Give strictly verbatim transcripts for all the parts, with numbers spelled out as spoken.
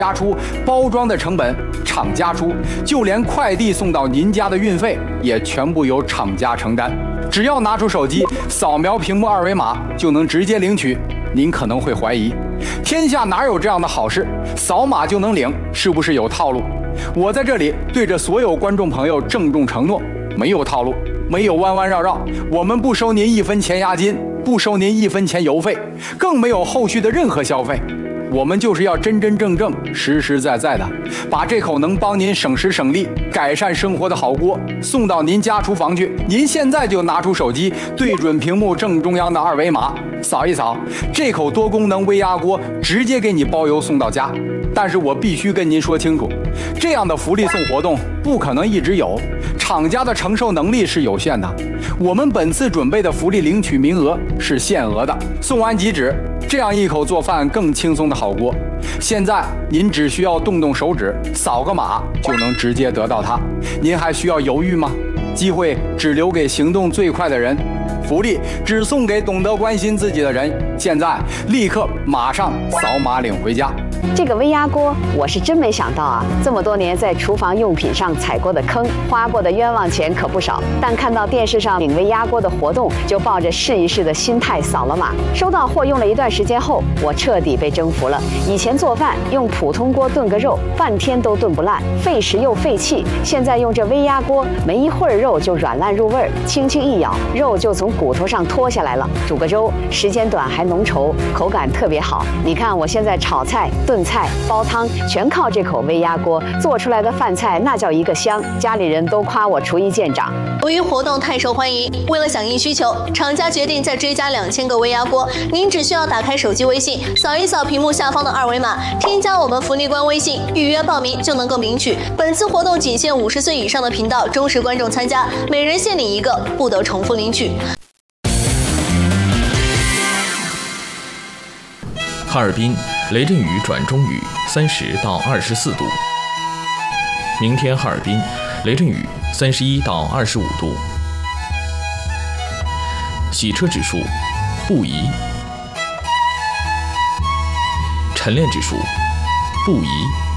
家出，包装的成本厂家出，就连快递送到您家的运费也全部由厂家承担。只要拿出手机，扫描屏幕二维码就能直接领取。您可能会怀疑，天下哪有这样的好事？扫码就能领，是不是有套路？我在这里对着所有观众朋友郑重承诺，没有套路，没有弯弯绕绕，我们不收您一分钱押金，不收您一分钱邮费，更没有后续的任何消费。我们就是要真真正正、实实在在的，把这口能帮您省时省力、改善生活的好锅送到您家厨房去。您现在就拿出手机，对准屏幕正中央的二维码，扫一扫，这口多功能微压锅直接给你包邮送到家。但是我必须跟您说清楚，这样的福利送活动不可能一直有，厂家的承受能力是有限的。我们本次准备的福利领取名额是限额的，送完即止。这样一口做饭更轻松的好锅，现在您只需要动动手指，扫个码就能直接得到它。您还需要犹豫吗？机会只留给行动最快的人，福利只送给懂得关心自己的人。现在立刻马上扫码领回家。 这个微压锅，我是真没想到啊！这么多年在厨房用品上踩过的坑，花过的冤枉钱可不少。但看到电视上领微压锅的活动，就抱着试一试的心态扫了码。收到货用了一段时间后，我彻底被征服了。以前做饭用普通锅炖个肉，半天都炖不烂，费时又费气。现在用这微压锅，没一会儿肉就软烂入味儿，轻轻一咬，肉就从骨头上脱下来了。煮个粥，时间短还浓稠，口感特别好。你看我现在炒菜、炖菜、煲汤，全靠这口微压锅做出来的饭菜，那叫一个香。家里人都夸我厨艺见长。 由于活动太受欢迎，为了响应需求，厂家决定再追加两千个微压锅。您只需要打开手机微信，扫一扫屏幕下方的二维码，添加我们福利官微信，预约报名就能够领取。本次活动仅限五十岁以上的频道忠实观众参加，每人限领一个，不得重复领取。 哈尔滨雷阵雨转中雨，三十到二十四度。明天哈尔滨雷阵雨，三十一到二十五度。洗车指数不宜，晨练指数不宜。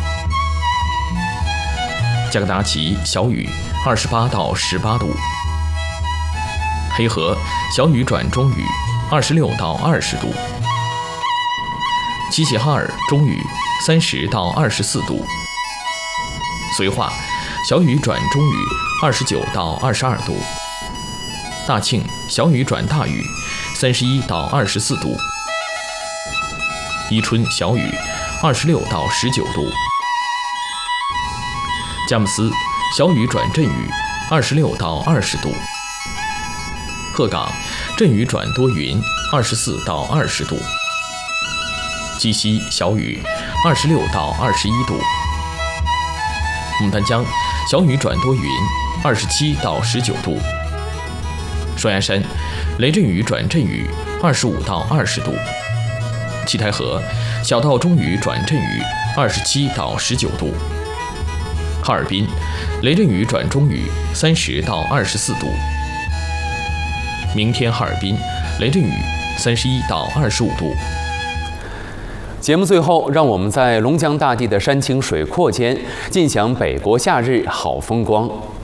加格达奇小雨，二十八到十八度。黑河小雨转中雨，二十六到二十度。齐齐哈尔中雨，三十到二十四度。绥化小雨转中雨，二十九到二十二度。大庆小雨转大雨，三十一到二十四度。伊春小雨，二十六到十九度。佳木斯小雨转阵雨，二十六到二十度。鹤岗阵雨转多云，二十四到二十度。鸡西小雨，二十六到二十一度。牡丹江小雨转多云，二十七到十九度。双鸭山雷阵雨转阵雨，二十五到二十度。七台河小到中雨转阵雨，二十七到十九度。哈尔滨雷阵雨转中雨，三十到二十四度。明天哈尔滨雷阵雨，三十一到二十五度。 节目最后，让我们在龙江大地的山清水阔间，尽享北国夏日好风光。